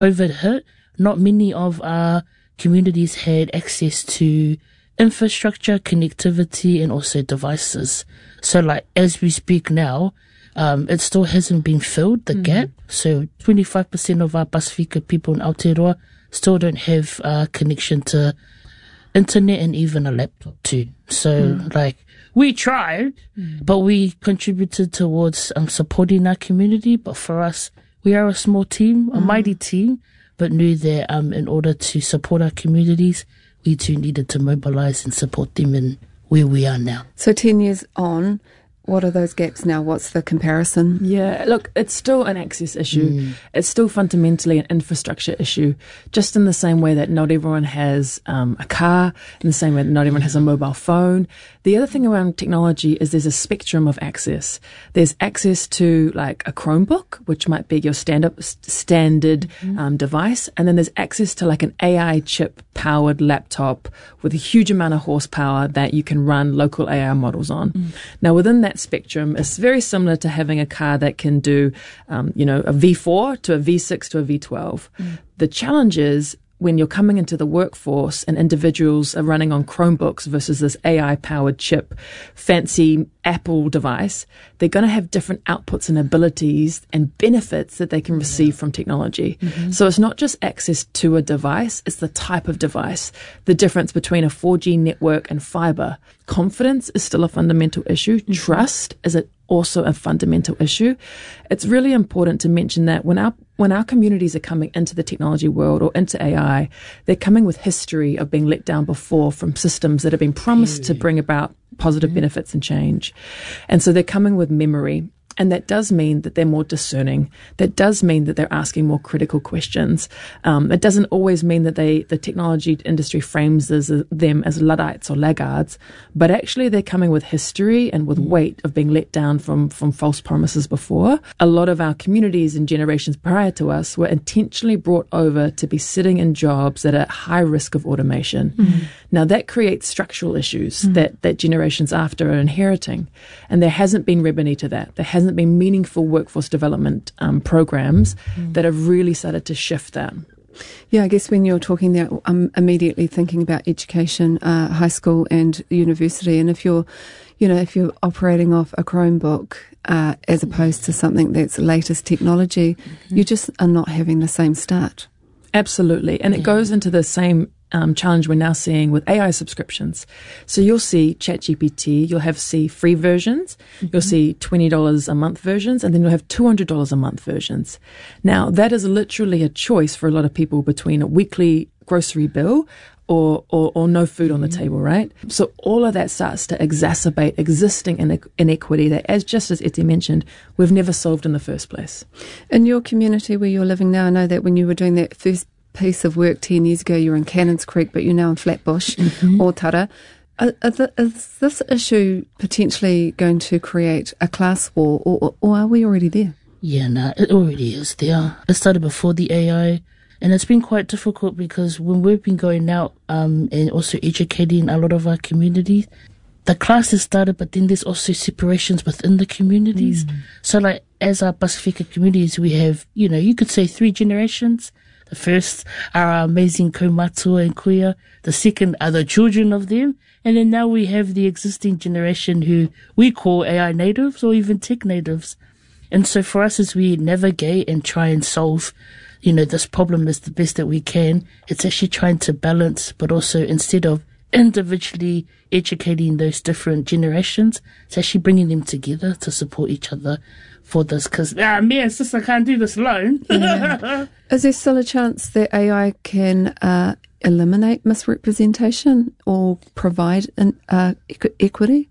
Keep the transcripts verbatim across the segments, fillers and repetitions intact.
COVID hit, not many of our communities had access to infrastructure, connectivity, and also devices. So like as we speak now, um, it still hasn't been filled, the mm. gap. So twenty-five percent of our Pasifika people in Aotearoa still don't have uh, connection to internet and even a laptop too. So mm. like we tried, mm. but we contributed towards um, supporting our community. But for us, we are a small team, a mm. mighty team, but knew that um, in order to support our communities, we too needed to mobilise and support them in where we are now. So ten years on, what are those gaps now? What's the comparison? Yeah, look, it's still an access issue. Mm. It's still fundamentally an infrastructure issue, just in the same way that not everyone has um, a car, in the same way that not everyone has a mobile phone. The other thing around technology is there's a spectrum of access. There's access to like a Chromebook, which might be your stand-up standard mm-hmm. um, device, and then there's access to like an A I chip-powered laptop with a huge amount of horsepower that you can run local A I models on. Mm. Now, within that spectrum, it's very similar to having a car that can do, um, you know, a V four to a V six to a V twelve. Mm. The challenge is when you're coming into the workforce and individuals are running on Chromebooks versus this A I-powered chip, fancy Apple device, they're going to have different outputs and abilities and benefits that they can receive from technology. Mm-hmm. So it's not just access to a device, it's the type of device, the difference between a four G network and fiber. Confidence is still a fundamental issue. Mm-hmm. Trust is a also a fundamental issue. It's really important to mention that when our when our communities are coming into the technology world or into A I, they're coming with history of being let down before from systems that have been promised to bring about positive mm-hmm. benefits and change. And so they're coming with memory. And that does mean that they're more discerning. That does mean that they're asking more critical questions. Um, it doesn't always mean that they, the technology industry frames as, uh, them as Luddites or laggards, but actually they're coming with history and with weight of being let down from, from false promises before. A lot of our communities and generations prior to us were intentionally brought over to be sitting in jobs that are at high risk of automation. Mm. Now that creates structural issues mm. that, that generations after are inheriting. And there hasn't been remedy to that. There hasn't been meaningful workforce development um, programs mm. that have really started to shift that. Yeah, I guess when you're talking there, I'm immediately thinking about education, uh, high school and university. And if you're, you know, if you're operating off a Chromebook uh, as opposed to something that's latest technology, mm-hmm. you just are not having the same start. Absolutely. And it goes into the same Um, challenge we're now seeing with A I subscriptions. So you'll see ChatGPT, you'll have see free versions, mm-hmm. you'll see twenty dollars a month versions, and then you'll have two hundred dollars a month versions. Now, that is literally a choice for a lot of people between a weekly grocery bill or, or, or no food on the table, right? So all of that starts to exacerbate existing inequity that, as just as Eti mentioned, we've never solved in the first place. In your community where you're living now, I know that when you were doing that first piece of work ten years ago, you were in Cannons Creek, but you're now in Flatbush mm-hmm. or Tara. Are, are the, is this issue potentially going to create a class war, or, or are we already there? Yeah, no, it already is there. It started before the A I, and it's been quite difficult because when we've been going out um, and also educating a lot of our communities, the classes started, but then there's also separations within the communities. Mm. So like as our Pasifika communities, we have, you know, you could say three generations. The first are our amazing Kaumatua and Kuia. The second are the children of them. And then now we have the existing generation who we call A I natives or even tech natives. And so for us, as we navigate and try and solve, you know, this problem as the best that we can, it's actually trying to balance, but also instead of individually educating those different generations, it's actually bringing them together to support each other for this, because ah, me and sister can't do this alone. Yeah. Is there still a chance that A I can uh, eliminate misrepresentation or provide an, uh, equ- equity?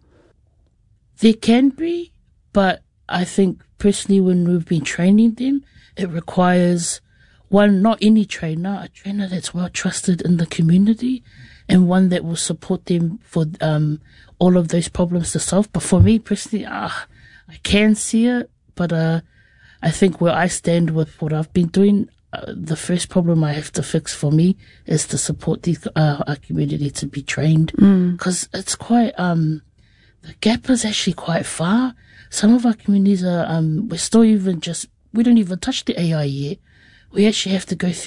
There can be, but I think personally when we've been training them, it requires one, not any trainer, a trainer that's well trusted in the community, and one that will support them for um, all of those problems to solve. But for me personally, ah, I can see it, but uh, I think where I stand with what I've been doing, uh, the first problem I have to fix for me is to support these, uh, our community to be trained, because mm. it's quite, um, the gap is actually quite far. Some of our communities are, um, we're still even just, we don't even touch the A I yet. We actually have to go through